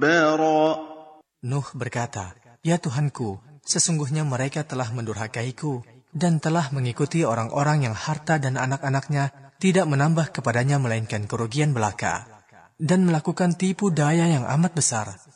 اسْتِكْبَارًا. Nuh berkata, "Ya Tuhanku, sesungguhnya mereka telah mendurhakaiku dan telah mengikuti orang-orang yang harta dan anak-anaknya tidak menambah kepadanya melainkan kerugian belaka, dan melakukan tipu daya yang amat besar.